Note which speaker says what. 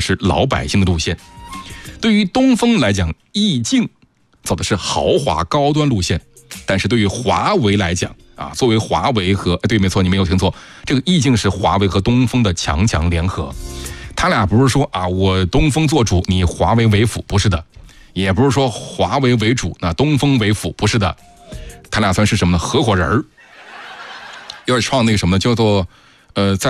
Speaker 1: 是老百姓的路线。对于东风来讲，意境走的是豪华高端路线，但是对于华为来讲啊，作为华为和对，没错，你没有听错，这个意境是华为和东风的强强联合。他俩不是说啊，我东风做主，你华为为辅，不是的，也不是说华为为主，那东风为辅，不是的，他俩算是什么呢？合伙人儿。要创那个什么呢？叫做在